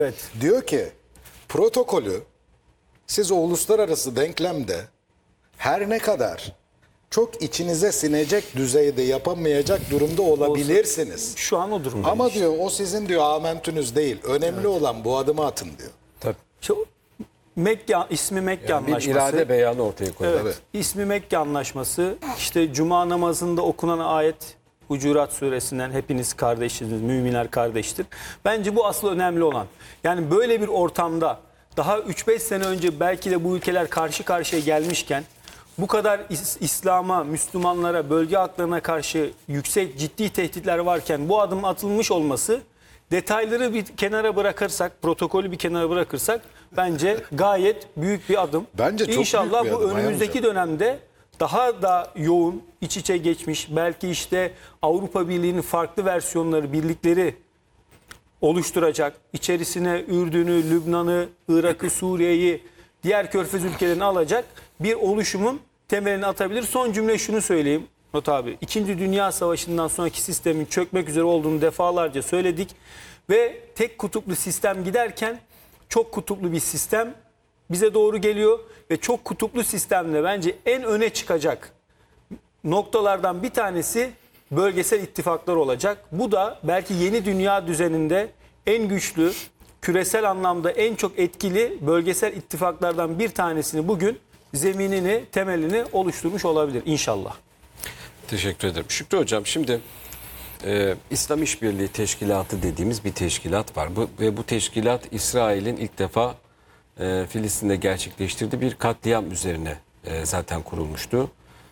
Evet. Diyor ki protokolü siz o uluslararası denklemde her ne kadar çok içinize sinecek düzeyde yapamayacak durumda olabilirsiniz. Şu an o durumda. Ama diyor o sizin diyor amentünüz değil. Önemli olan bu adımı atın diyor. Tabii. İsmi Mekke Yani bir Anlaşması. irade beyanı ortaya koyuyor. Evet. İsmi Mekke Anlaşması. İşte Cuma namazında okunan ayet Hucurat suresinden hepiniz kardeşsiniz, müminler kardeştir. Bence bu asıl önemli olan. Yani böyle bir ortamda daha 3-5 sene önce belki de bu ülkeler karşı karşıya gelmişken bu kadar İslam'a, Müslümanlara, bölge halklarına karşı yüksek ciddi tehditler varken bu adım atılmış olması, detayları bir kenara bırakırsak, protokolü bir kenara bırakırsak bence gayet büyük bir adım. Bence çok İnşallah büyük bir bu adım, önümüzdeki Ayhan Hocam. dönemde daha da yoğun, iç içe geçmiş, belki işte Avrupa Birliği'nin farklı versiyonları, birlikleri oluşturacak. İçerisine Ürdün'ü, Lübnan'ı, Irak'ı, Suriye'yi, diğer körfez ülkelerini alacak bir oluşumun temelini atabilir. Son cümle şunu söyleyeyim Murat abi. İkinci Dünya Savaşı'ndan sonraki sistemin çökmek üzere olduğunu defalarca söyledik. Ve tek kutuplu sistem giderken çok kutuplu bir sistem bize doğru geliyor. Ve çok kutuplu sistemle bence en öne çıkacak noktalardan bir tanesi bölgesel ittifaklar olacak. Bu da belki yeni dünya düzeninde en güçlü, küresel anlamda en çok etkili bölgesel ittifaklardan bir tanesini bugün zeminini, temelini oluşturmuş olabilir inşallah. Teşekkür ederim. Şükrü Hocam, şimdi İslam İşbirliği Teşkilatı dediğimiz bir teşkilat var. Ve bu teşkilat İsrail'in ilk defa Filistin'de gerçekleştirdiği bir katliam üzerine zaten kurulmuştu.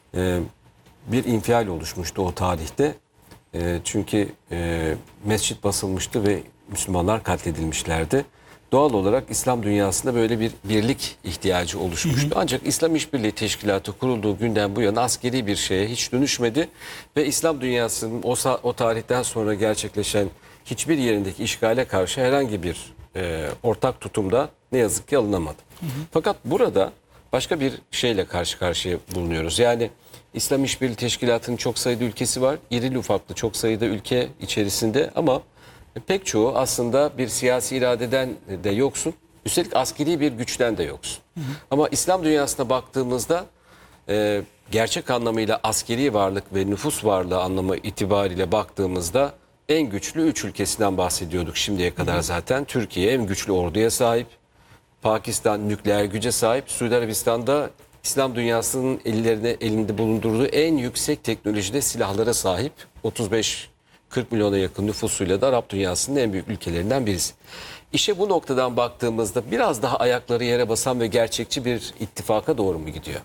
Bir infial oluşmuştu o tarihte. Çünkü mescit basılmıştı ve Müslümanlar katledilmişlerdi. Doğal olarak İslam dünyasında böyle bir birlik ihtiyacı oluşmuştu. Ancak İslam İşbirliği Teşkilatı kurulduğu günden bu yana askeri bir şeye hiç dönüşmedi. Ve İslam dünyasının o tarihten sonra gerçekleşen hiçbir yerindeki işgale karşı herhangi bir ortak tutumda ne yazık ki alınamadı. Fakat burada başka bir şeyle karşı karşıya bulunuyoruz. Yani İslam İşbirliği Teşkilatı'nın çok sayıda ülkesi var. İrili ufaklı çok sayıda ülke içerisinde ama pek çoğu aslında bir siyasi iradeden de yoksun. Üstelik askeri bir güçten de yoksun. Ama İslam dünyasına baktığımızda gerçek anlamıyla askeri varlık ve nüfus varlığı anlamı itibariyle baktığımızda en güçlü 3 ülkesinden bahsediyorduk şimdiye kadar zaten. Türkiye en güçlü orduya sahip. Pakistan nükleer güce sahip. Suudi Arabistan'da İslam dünyasının elinde bulundurduğu en yüksek teknolojide silahlara sahip. 35-40 milyona yakın nüfusuyla da Arap dünyasının en büyük ülkelerinden birisi. İşe bu noktadan baktığımızda biraz daha ayakları yere basan ve gerçekçi bir ittifaka doğru mu gidiyor?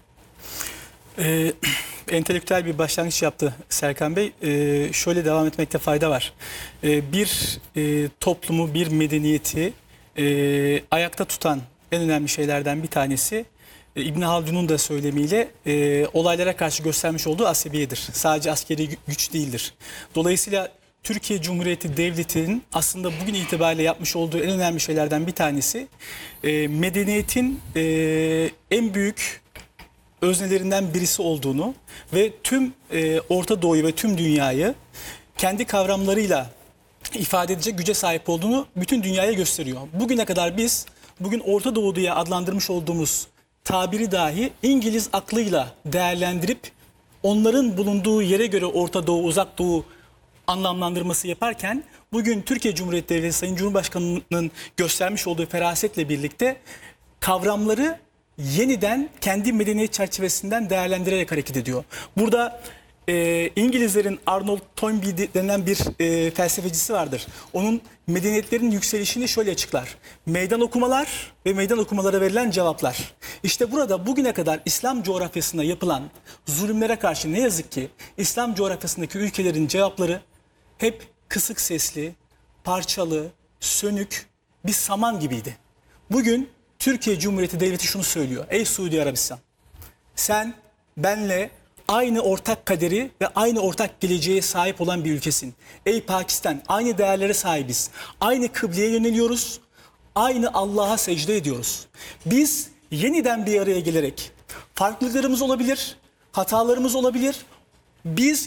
Entelektüel bir başlangıç yaptı Serkan Bey. Şöyle devam etmekte fayda var. Bir toplumu, bir medeniyeti ayakta tutan en önemli şeylerden bir tanesi İbn Haldun'un da söylemiyle olaylara karşı göstermiş olduğu asabiyedir. Sadece askeri güç değildir. Dolayısıyla Türkiye Cumhuriyeti Devleti'nin aslında bugün itibariyle yapmış olduğu en önemli şeylerden bir tanesi medeniyetin en büyük öznelerinden birisi olduğunu ve tüm Orta Doğu'yu ve tüm dünyayı kendi kavramlarıyla ifade edecek güce sahip olduğunu bütün dünyaya gösteriyor. Bugüne kadar biz bugün Orta Doğu diye adlandırmış olduğumuz tabiri dahi İngiliz aklıyla değerlendirip onların bulunduğu yere göre Orta Doğu, Uzak Doğu anlamlandırması yaparken bugün Türkiye Cumhuriyeti Devleti Sayın Cumhurbaşkanı'nın göstermiş olduğu ferasetle birlikte kavramları yeniden kendi medeniyet çerçevesinden değerlendirerek hareket ediyor. Burada İngilizlerin Arnold Toynbee denilen bir felsefecisi vardır. Onun medeniyetlerin yükselişini şöyle açıklar. Meydan okumalar ve meydan okumalara verilen cevaplar. İşte burada bugüne kadar İslam coğrafyasında yapılan zulümlere karşı ne yazık ki İslam coğrafyasındaki ülkelerin cevapları hep kısık sesli, parçalı, sönük bir saman gibiydi. Bugün Türkiye Cumhuriyeti Devleti şunu söylüyor. Ey Suudi Arabistan, sen benle aynı ortak kaderi ve aynı ortak geleceğe sahip olan bir ülkesin. Ey Pakistan, aynı değerlere sahibiz. Aynı kıbleye yöneliyoruz. Aynı Allah'a secde ediyoruz. Biz yeniden bir araya gelerek farklılıklarımız olabilir, hatalarımız olabilir. Biz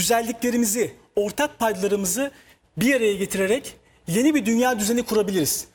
güzelliklerimizi, ortak paydalarımızı bir araya getirerek yeni bir dünya düzeni kurabiliriz.